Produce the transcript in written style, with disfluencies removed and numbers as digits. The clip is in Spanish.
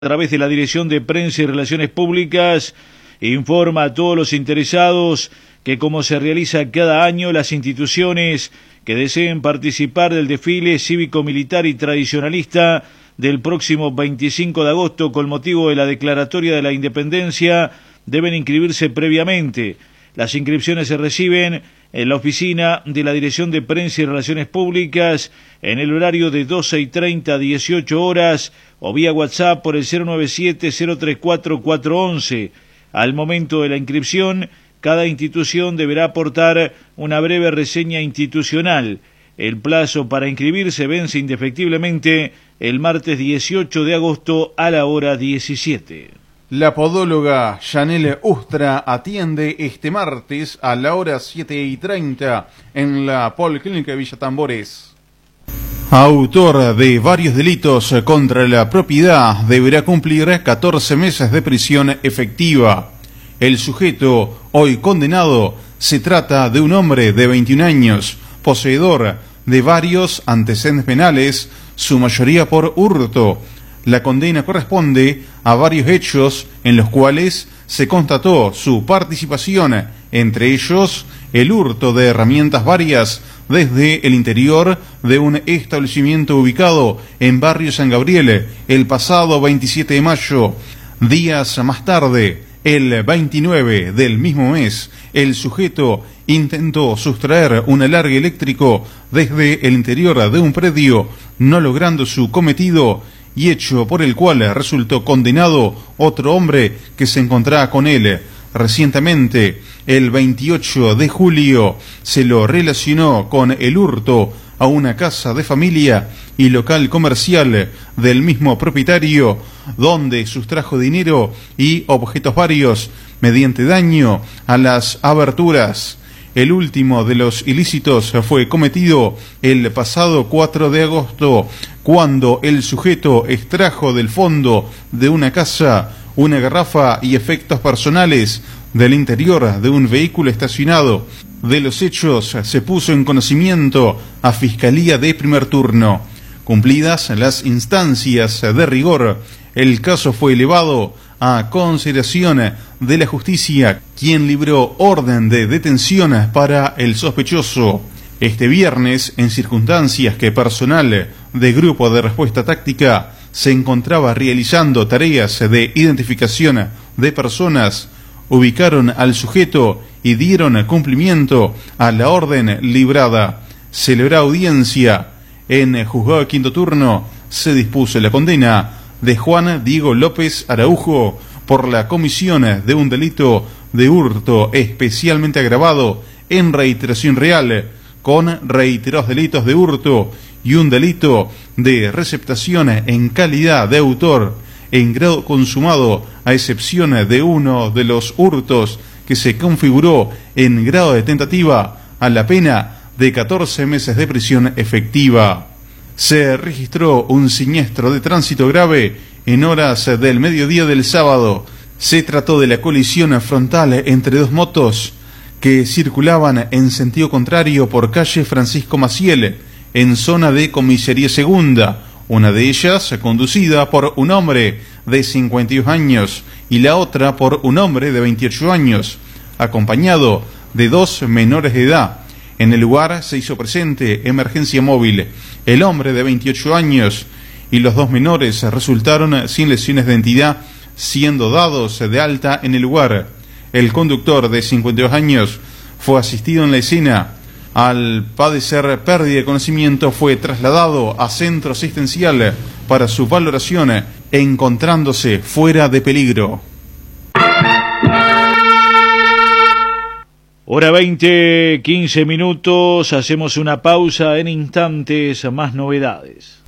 A través de la Dirección de Prensa y Relaciones Públicas, informa a todos los interesados que, como se realiza cada año, las instituciones que deseen participar del desfile cívico-militar y tradicionalista del próximo 25 de agosto con motivo de la Declaratoria de la Independencia deben inscribirse previamente. Las inscripciones se reciben en la oficina de la Dirección de Prensa y Relaciones Públicas en el horario de 12:30 a 18 horas o vía WhatsApp por el 097-034-411. Al momento de la inscripción, cada institución deberá aportar una breve reseña institucional. El plazo para inscribirse vence indefectiblemente el martes 18 de agosto a la hora 17. La podóloga Yanel Ustra atiende este martes a la hora 7:30 en la Policlínica de Villa Tambores. Autor de varios delitos contra la propiedad deberá cumplir 14 meses de prisión efectiva. El sujeto, hoy condenado, se trata de un hombre de 21 años, poseedor de varios antecedentes penales, su mayoría por hurto. La condena corresponde a varios hechos en los cuales se constató su participación, entre ellos el hurto de herramientas varias desde el interior de un establecimiento ubicado en Barrio San Gabriel el pasado 27 de mayo. Días más tarde, el 29 del mismo mes, el sujeto intentó sustraer un alargue eléctrico desde el interior de un predio, no logrando su cometido, y hecho por el cual resultó condenado otro hombre que se encontraba con él. Recientemente, el 28 de julio, se lo relacionó con el hurto a una casa de familia y local comercial del mismo propietario, donde sustrajo dinero y objetos varios mediante daño a las aberturas. El último de los ilícitos fue cometido el pasado 4 de agosto, cuando el sujeto extrajo del fondo de una casa una garrafa y efectos personales del interior de un vehículo estacionado. De los hechos se puso en conocimiento a Fiscalía de Primer Turno. Cumplidas las instancias de rigor, el caso fue elevado a consideración de la justicia, quien libró orden de detención para el sospechoso. Este viernes, en circunstancias que personal de Grupo de Respuesta Táctica se encontraba realizando tareas de identificación de personas, ubicaron al sujeto y dieron cumplimiento a la orden librada. Celebró audiencia. En el juzgado de quinto turno se dispuso la condena de Juan Diego López Araujo por la comisión de un delito de hurto especialmente agravado en reiteración real, con reiterados delitos de hurto y un delito de receptación en calidad de autor en grado consumado, a excepción de uno de los hurtos que se configuró en grado de tentativa, a la pena de 14 meses de prisión efectiva. Se registró un siniestro de tránsito grave en horas del mediodía del sábado. Se trató de la colisión frontal entre dos motos que circulaban en sentido contrario por calle Francisco Maciel, en zona de Comisaría Segunda, una de ellas conducida por un hombre de 52 años y la otra por un hombre de 28 años, acompañado de dos menores de edad. En el lugar se hizo presente emergencia móvil. El hombre de 28 años y los dos menores resultaron sin lesiones de entidad, siendo dados de alta en el lugar. El conductor de 52 años fue asistido en la escena. Al padecer pérdida de conocimiento, fue trasladado a centro asistencial para su valoración, encontrándose fuera de peligro. Hora 20, 15 minutos, hacemos una pausa, en instantes más novedades.